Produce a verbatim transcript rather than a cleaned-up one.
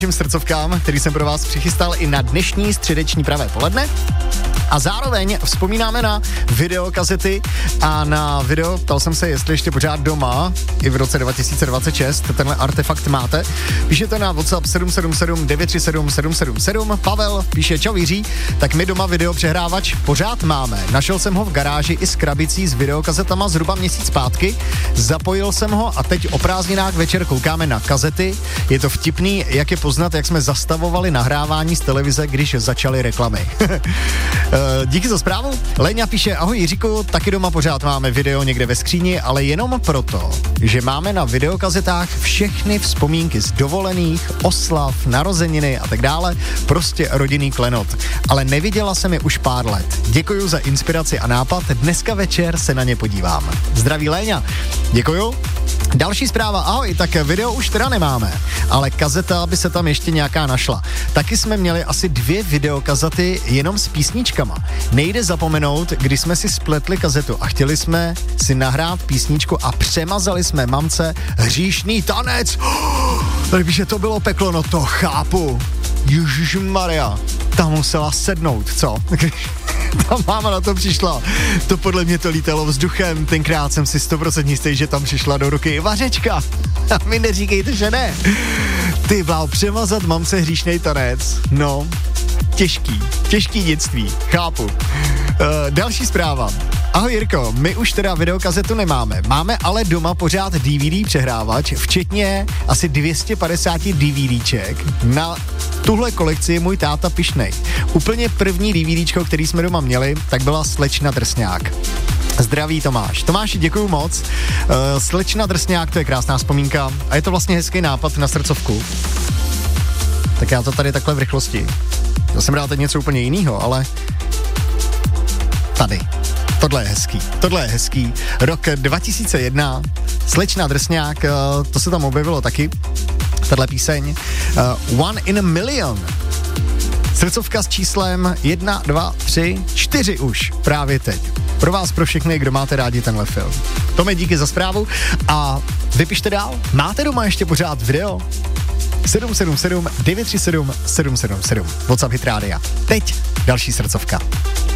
srdcovkám, který jsem pro vás přichystal i na dnešní středeční pravé poledne. A zároveň vzpomínáme na videokazety a na video, ptal jsem se, jestli ještě pořád doma, i v roce dva tisíce dvacet šest, tenhle artefakt máte. Píšete na WhatsApp sedm sedm sedm devět tři sedm sedm sedm sedm. Pavel píše, čau Jiří, tak my doma videopřehrávač pořád máme. Našel jsem ho v garáži i s krabicí s videokazetama zhruba měsíc zpátky. Zapojil jsem ho a teď o prázdninách večer koukáme na kazety. Je to vtipný, jak je poznat, jak jsme zastavovali nahrávání z televize, když začaly reklamy. Díky za zprávu. Léňa píše, ahoj Jiříku, taky doma pořád máme video někde ve skříni, ale jenom proto, že máme na videokazetách všechny vzpomínky z dovolených, oslav, narozeniny a tak dále, prostě rodinný klenot. Ale neviděla jsem je už pár let. Děkuju za inspiraci a nápad, dneska večer se na ně podívám. Zdraví Léňa. Děkuju. Další zpráva, ahoj, tak video už teda nemáme, ale kazeta by se tam ještě nějaká našla. Taky jsme měli asi dvě videokazety jenom s písničkama. Nejde zapomenout, když jsme si spletli kazetu a chtěli jsme si nahrát písničku a přemazali jsme mamce Hříšný tanec. Oh, takže to bylo peklo, no to chápu. Ježišmarja, tam musela sednout, co? Ta máma na to přišla. To podle mě to lítalo vzduchem. Tenkrát jsem si sto procent jistý, že tam přišla do ruky vařečka. A mi neříkejte, že ne. Ty bláho, přemazat mamce hříšnej tanec. No, těžký, těžký dětství, chápu. Uh, další zpráva. Ahoj Jirko, my už teda videokazetu nemáme, máme ale doma pořád D V D přehrávač, včetně asi dvě stě padesát DVDček. Na tuhle kolekci je můj táta pyšnej. Úplně první DVDčko, který jsme doma měli, tak byla Slečna Drsňák. Zdraví Tomáš. Tomáši, děkuju moc. Uh, Slečna Drsňák, to je krásná vzpomínka a je to vlastně hezký nápad na srdcovku. Tak já to tady takhle v rychlosti. Já jsem dal teď něco úplně jiného, ale tady. Tohle je hezký, tohle je hezký. Rok dva tisíce jedna, Slečna Drsňák, to se tam objevilo taky, tahle píseň. Uh, One in a Million. Srdcovka s číslem jedna, dva, tři, čtyři už právě teď. Pro vás, pro všechny, kdo máte rádi tenhle film. Tome, díky za zprávu a vypište dál. Máte doma ještě pořád video? sedm sedm sedm devět tři sedm sedm sedm sedm. WhatsApp Hit Rádia. Teď další srdcovka.